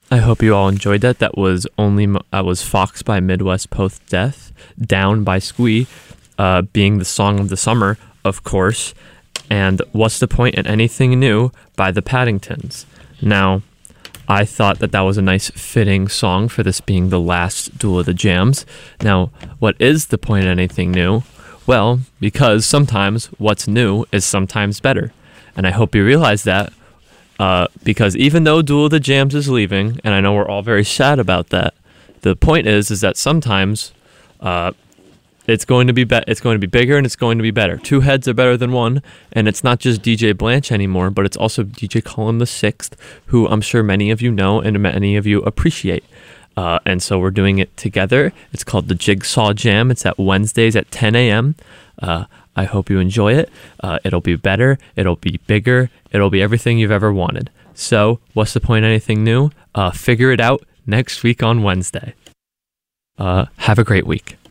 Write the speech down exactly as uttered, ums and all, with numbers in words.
I hope you all enjoyed that. That was only Mo- that was Fox by Midwest Post Death, Down by Squee, uh, being the song of the summer, of course, and What's the Point in Anything New by the Paddingtons. Now, I thought that that was a nice fitting song for this being the last Duel of the Jams. Now, what is the point in anything new? Well, because sometimes what's new is sometimes better. And I hope you realize that. Uh, because even though Duel of the Jams is leaving, and I know we're all very sad about that, the point is is that sometimes uh, it's going to be, be it's going to be bigger and it's going to be better. Two heads are better than one, and it's not just D J Blanche anymore, but it's also D J Colin the Sixth, who I'm sure many of you know and many of you appreciate. Uh, and so we're doing it together. It's called the Jigsaw Jam. It's at Wednesdays at ten a.m. Uh, I hope you enjoy it. Uh, it'll be better. It'll be bigger. It'll be everything you've ever wanted. So what's the point in anything new? Uh, figure it out next week on Wednesday. Uh, have a great week.